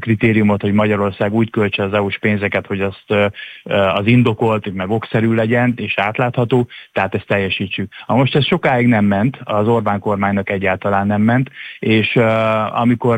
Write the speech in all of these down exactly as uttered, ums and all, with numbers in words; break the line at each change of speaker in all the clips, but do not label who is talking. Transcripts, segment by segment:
kritériumot, hogy Magyarország úgy költse az é u-s pénzeket, hogy azt az indokolt, meg okszerű legyen, és átlátható, tehát ezt teljesítsük. A most ez sokáig nem ment, az Orbán kormánynak egyáltalán nem ment, és amikor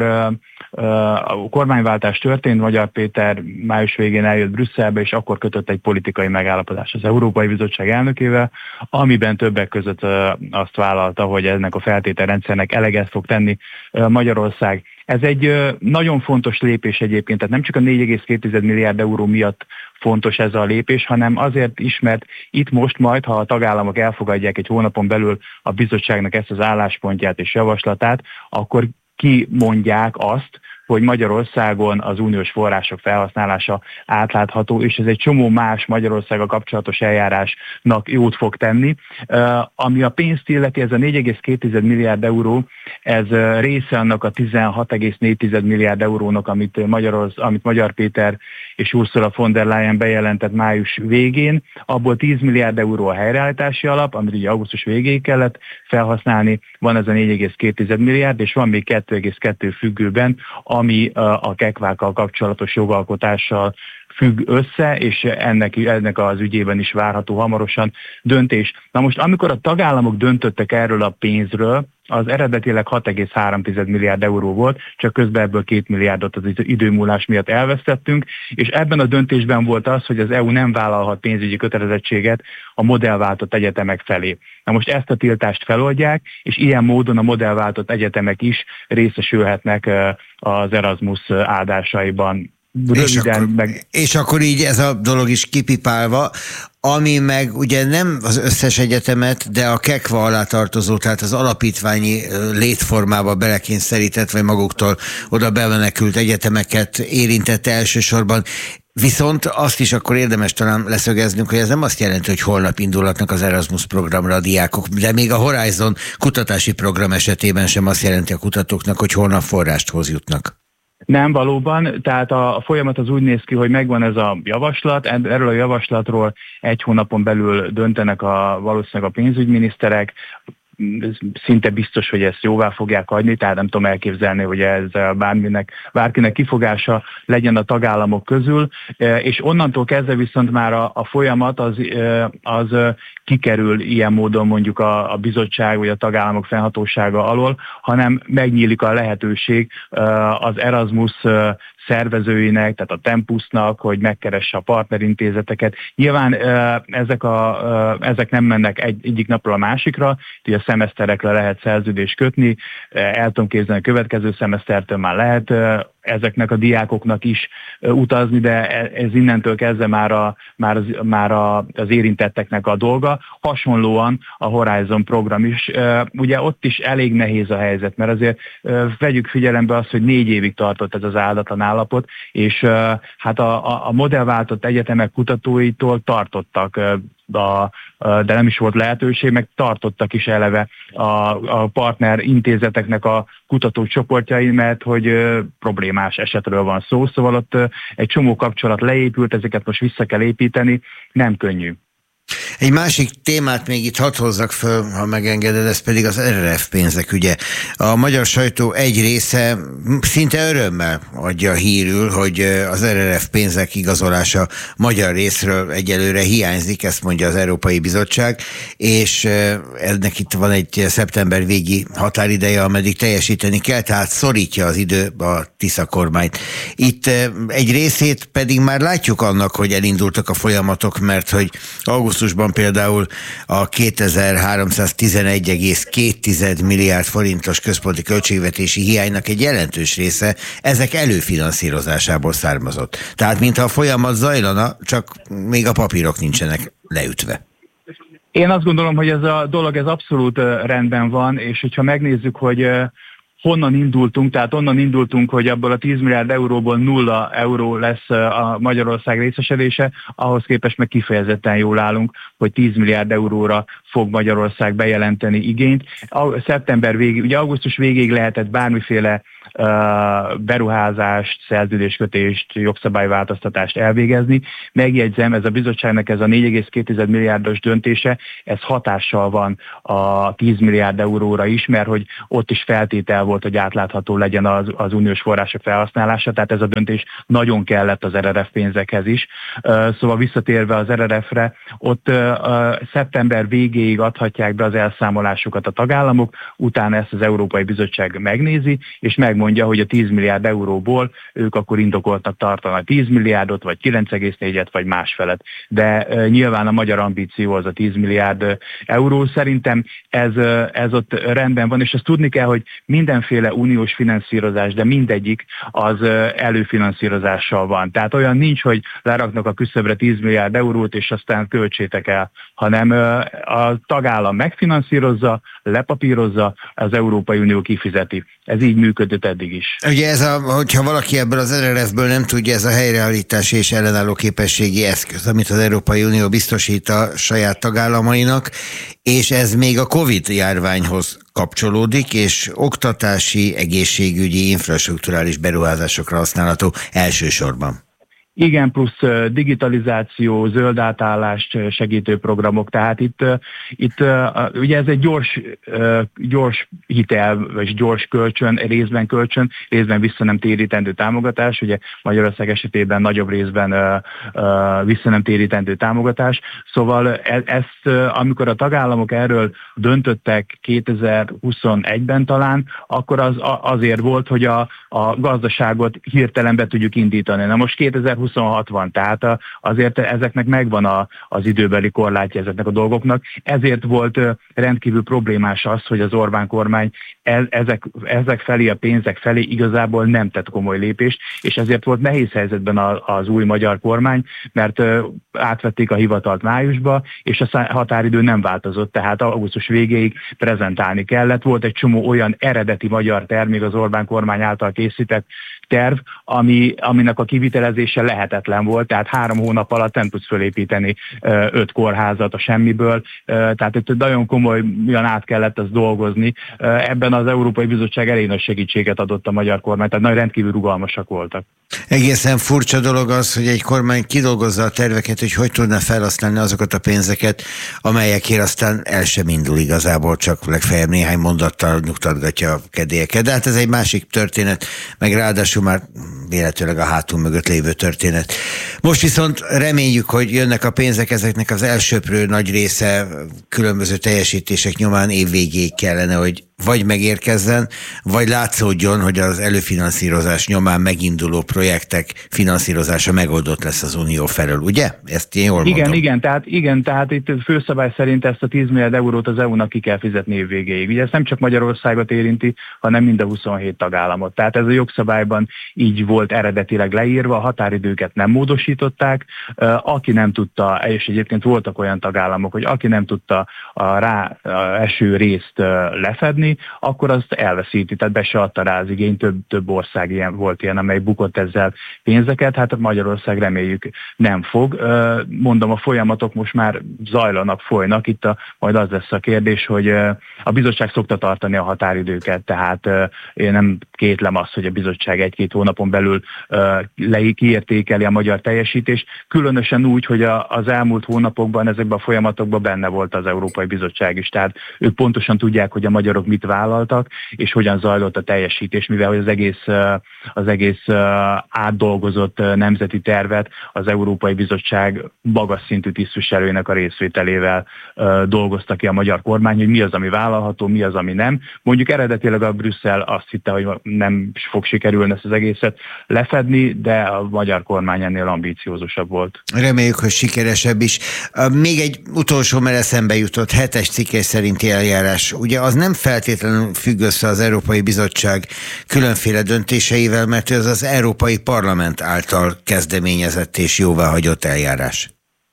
a kormányváltás történt, Magyar Péter május végén eljött Brüsszelbe, és akkor kötött egy politikai megállapodás az Európai Bizottság elnökével, amiben többek között azt vállalta, hogy ennek a feltételrendszernek eleget fog tenni Magyarország. Ez egy nagyon fontos lépés egyébként, tehát nem csak a négy egész két milliárd euró miatt fontos ez a lépés, hanem azért is, mert itt most majd, ha a tagállamok elfogadják egy hónapon belül a bizottságnak ezt az álláspontját és javaslatát, akkor kimondják azt, hogy Magyarországon az uniós források felhasználása átlátható, és ez egy csomó más Magyarországgal kapcsolatos eljárásnak jót fog tenni. Ami a pénzt illeti, ez a négy egész két milliárd euró, ez része annak a tizenhat egész négy milliárd eurónak, amit, Magyarorsz, amit Magyar Péter és Ursula von der Leyen bejelentett május végén. Abból tíz milliárd euró a helyreállítási alap, amit ugye augusztus végéig kellett felhasználni, van ez a négy egész két milliárd, és van még kettő egész kettő függőben, ami a kekvákkal kapcsolatos jogalkotással függ össze, és ennek, ennek az ügyében is várható hamarosan döntés. Na most, amikor a tagállamok döntöttek erről a pénzről, az eredetileg hat egész három milliárd euró volt, csak közben ebből két milliárdot az időmúlás miatt elvesztettünk, és ebben a döntésben volt az, hogy az é u nem vállalhat pénzügyi kötelezettséget a modellváltott egyetemek felé. Na most ezt a tiltást feloldják, és ilyen módon a modellváltott egyetemek is részesülhetnek az Erasmus áldásaiban.
És akkor, meg... és akkor így ez a dolog is kipipálva, ami meg ugye nem az összes egyetemet, de a kekva alá tartozó, tehát az alapítványi létformába belekényszerített, vagy maguktól oda bemenekült egyetemeket érintette elsősorban. Viszont azt is akkor érdemes talán leszögeznünk, hogy ez nem azt jelenti, hogy holnap indulhatnak az Erasmus programra a diákok, de még a Horizon kutatási program esetében sem azt jelenti a kutatóknak, hogy holnap forrásthoz jutnak.
Nem, valóban, tehát a, a folyamat az úgy néz ki, hogy megvan ez a javaslat, erről a javaslatról egy hónapon belül döntenek a, valószínűleg a pénzügyminiszterek, szinte biztos, hogy ezt jóvá fogják hagyni, tehát nem tudom elképzelni, hogy ez bárminek, bárkinek kifogása legyen a tagállamok közül, és onnantól kezdve viszont már a, a folyamat az, az kikerül ilyen módon mondjuk a, a bizottság vagy a tagállamok fennhatósága alól, hanem megnyílik a lehetőség az Erasmus szervezőinek, tehát a Tempusnak, hogy megkeresse a partnerintézeteket. Nyilván ezek, a, ezek nem mennek egy, egyik napról a másikra, így a szemeszterekre lehet szerződést kötni, el tudom képzelni, a következő szemesztertől már lehet ezeknek a diákoknak is utazni, de ez innentől kezdve már, a, már, az, már a, az érintetteknek a dolga. Hasonlóan a Horizon program is. Ugye ott is elég nehéz a helyzet, mert azért vegyük figyelembe azt, hogy négy évig tartott ez az áldatlan állapot, és hát a, a modellváltott egyetemek kutatóitól tartottak, A, de nem is volt lehetőség, meg tartottak is eleve a, a partner intézeteknek a kutatócsoportjai, mert hogy ö, problémás esetről van szó, szóval ott ö, egy csomó kapcsolat leépült, ezeket most vissza kell építeni, nem könnyű.
Egy másik témát még itt hadd hozzak föl, ha megengeded, ez pedig az er er ef pénzek ügye. A magyar sajtó egy része szinte örömmel adja hírül, hogy az er er ef pénzek igazolása magyar részről egyelőre hiányzik, ezt mondja az Európai Bizottság, és ennek itt van egy szeptember végi határideje, ameddig teljesíteni kell, tehát szorítja az idő a Tisza kormányt. Itt egy részét pedig már látjuk annak, hogy elindultak a folyamatok, mert hogy augusztusban például a kétezer-háromszáztizenegy egész két milliárd forintos központi költségvetési hiánynak egy jelentős része ezek előfinanszírozásából származott. Tehát mintha a folyamat zajlana, csak még a papírok nincsenek leütve.
Én azt gondolom, hogy ez a dolog ez abszolút rendben van, és hogyha megnézzük, hogy honnan indultunk, tehát onnan indultunk, hogy abból a tíz milliárd euróból nulla euró lesz a Magyarország részesedése, ahhoz képest meg kifejezetten jól állunk, hogy tíz milliárd euróra fog Magyarország bejelenteni igényt. A, szeptember végig, ugye augusztus végéig lehetett bármiféle uh, beruházást, szerződéskötést, jogszabályváltoztatást elvégezni. Megjegyzem, ez a bizottságnak ez a négy egész két milliárdos döntése, ez hatással van a tíz milliárd euróra is, mert hogy ott is feltétel volt, hogy átlátható legyen az, az uniós források felhasználása, tehát ez a döntés nagyon kellett az er er ef pénzekhez is. Uh, szóval visszatérve az er er efre, ott uh, szeptember végéig adhatják be az elszámolásukat a tagállamok, utána ezt az Európai Bizottság megnézi, és megmondja, hogy a tíz milliárd euróból ők akkor indokoltnak tartanak tíz milliárdot, vagy kilenc egész négyet, vagy másfelet. De uh, nyilván a magyar ambíció az a tíz milliárd euró. Szerintem ez, uh, ez ott rendben van, és azt tudni kell, hogy mindenféle uniós finanszírozás, de mindegyik az uh, előfinanszírozással van. Tehát olyan nincs, hogy leraknak a küszöbre tíz milliárd eurót, és aztán költsétek el, hanem uh, a tagállam megfinanszírozza, lepapírozza, az Európai Unió kifizeti. Ez így működött eddig is.
Ugye ez a, hogyha valaki ebből az er er efből nem tudja, ez a helyreállítási és ellenálló képességi eszköz, amit az Európai Unió biztosít a saját tagállamainak, és ez még a Covid járványhoz kapcsolódik, és oktatási, egészségügyi, infrastrukturális beruházásokra használható elsősorban.
Igen, plusz digitalizáció, zöld átállást segítő programok, tehát itt, itt ugye ez egy gyors, gyors hitel, vagy gyors kölcsön, részben kölcsön, részben vissza nem térítendő támogatás, ugye Magyarország esetében nagyobb részben vissza nem térítendő támogatás, szóval ezt, amikor a tagállamok erről döntöttek kétezer-huszonegyben talán, akkor az azért volt, hogy a, a gazdaságot hirtelen be tudjuk indítani. Na most kétezer-huszonhat van, tehát azért ezeknek megvan a, az időbeli korlátja ezeknek a dolgoknak. Ezért volt rendkívül problémás az, hogy az Orbán kormány ezek, ezek felé, a pénzek felé igazából nem tett komoly lépést, és ezért volt nehéz helyzetben az új magyar kormány, mert átvették a hivatalt májusba, és a határidő nem változott, tehát augusztus végéig prezentálni kellett. Volt egy csomó olyan eredeti magyar terv, még az Orbán kormány által készített terv, ami, aminek a kivitelezése lehetetlen volt, tehát három hónap alatt nem tudsz fölépíteni öt kórházat a semmiből, tehát itt nagyon komolyan át kellett ezt dolgozni. Ebben az Európai Bizottság elég nagy segítséget adott a magyar kormány, tehát nagyon rendkívül rugalmasak voltak.
Egészen furcsa dolog az, hogy egy kormány kidolgozza a terveket, hogy hogy tudna felhasználni azokat a pénzeket, amelyekért aztán el sem indul igazából, csak legfeljebb néhány mondattal nyugtatgatja a kedélyeket. De hát ez egy másik történet, meg ráadásul már véletlenül a hátunk mögött lévő történet. Most viszont reméljük, hogy jönnek a pénzek, ezeknek az elsöprő nagy része különböző teljesítések nyomán évvégéig kellene, hogy vagy megérkezzen, vagy látszódjon, hogy az előfinanszírozás nyomán meginduló projektek finanszírozása megoldott lesz az Unió felől, ugye? Ezt én jól
igen,
mondom.
Igen, tehát, igen, tehát itt főszabály szerint ezt a tíz milliárd eurót az é u-nak ki kell fizetni évvégéig. Ugye ez nem csak Magyarországot érinti, hanem mind a huszonhét tagállamot. Tehát ez a jogszabályban így volt eredetileg leírva, a határidőket nem módosították. Aki nem tudta, és egyébként voltak olyan tagállamok, hogy aki nem tudta a rá eső részt lefedni, akkor azt elveszíti, tehát be se adta rá az igény, több, több ország ilyen, volt ilyen, amely bukott ezzel pénzeket, hát Magyarország reméljük nem fog. Mondom, a folyamatok most már zajlanak, folynak, itt a, majd az lesz a kérdés, hogy a bizottság szokta tartani a határidőket, tehát én nem kétlem azt, hogy a bizottság egy-két hónapon belül kiértékeli a magyar teljesítést, különösen úgy, hogy a, az elmúlt hónapokban ezekben a folyamatokban benne volt az Európai Bizottság is, tehát ők pontosan tudják, hogy a magyarok mit vállaltak, és hogyan zajlott a teljesítés, mivel hogy az egész, az egész átdolgozott nemzeti tervet az Európai Bizottság magas szintű tisztviselőinek a részvételével dolgozta ki a magyar kormány, hogy mi az, ami vállalható, mi az, ami nem. Mondjuk eredetileg a Brüsszel azt hitte, hogy nem fog sikerülni ezt az egészet lefedni, de a magyar kormány ennél ambíciózusabb volt.
Reméljük, hogy sikeresebb is. Még egy utolsó, mert eszembe jutott, hetes cikkely szerinti eljárás. Ugye az nem feltétlenül függ össze az Európai Bizottság különféle döntéseivel, mert ez az Európai Parlament által kezdeményezett és jóváhagyott eljárás.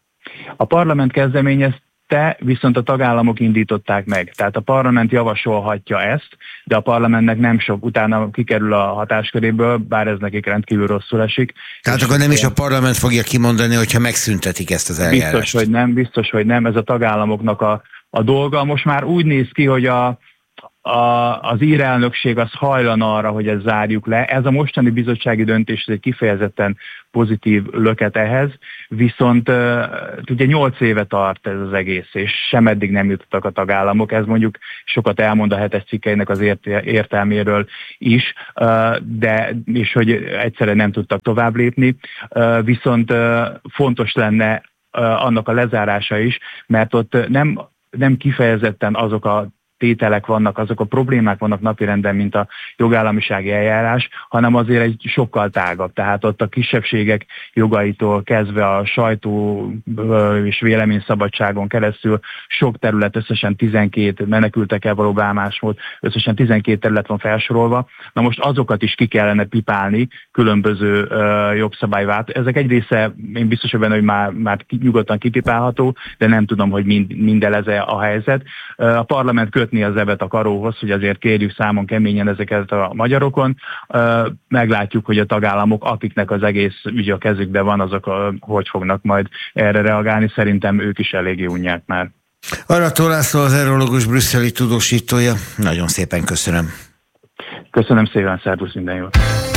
A parlament kezdeményezte, viszont a tagállamok indították meg. Tehát a parlament javasolhatja ezt, de a parlamentnek nem sok, utána kikerül a hatásköréből, bár ez nekik rendkívül rosszul esik.
Tehát akkor nem is a parlament fogja kimondani, hogyha megszüntetik ezt az eljárást.
Biztos, hogy nem, biztos, hogy nem. Ez a tagállamoknak a a dolga. Most már úgy néz ki, hogy a A, az ír elnökség az hajlan arra, hogy ezt zárjuk le. Ez a mostani bizottsági döntés egy kifejezetten pozitív löket ehhez, viszont uh, ugye nyolc éve tart ez az egész, és sem eddig nem jutottak a tagállamok. Ez mondjuk sokat elmond a hetes cikkeinek az ért, értelméről is, uh, de és hogy egyszerűen nem tudtak tovább lépni, uh, viszont uh, fontos lenne uh, annak a lezárása is, mert ott nem, nem kifejezetten azok a tételek vannak, azok a problémák vannak napirenden, mint a jogállamisági eljárás, hanem azért egy sokkal tágabb. Tehát ott a kisebbségek jogaitól kezdve a sajtó és véleményszabadságon keresztül sok terület, összesen tizenkét menekültekkel való bánásmód, összesen tizenkét terület van felsorolva. Na most azokat is ki kellene pipálni különböző uh, jogszabályvát. Ezek egy része, én biztos vagyok benne, hogy már, már nyugodtan kipipálható, de nem tudom, hogy mind, minden ez a helyzet. Uh, a parlament köt az ebet a karóhoz, hogy azért kérjük számon keményen ezeket a magyarokon. Meglátjuk, hogy a tagállamok, akiknek az egész ügy a kezükben van, azok hogy fognak majd erre reagálni. Szerintem ők is eléggé unják már.
Arató László, az Eurológus brüsszeli tudósítója. Nagyon szépen köszönöm.
Köszönöm szépen, szervusz, minden jót.